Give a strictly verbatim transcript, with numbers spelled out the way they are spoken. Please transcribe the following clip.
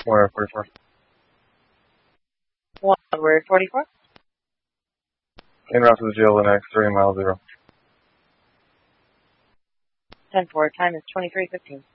We're forty-four. One, we're forty-four. En route to the jail the next three mile zero. ten four, time is twenty-three fifteen.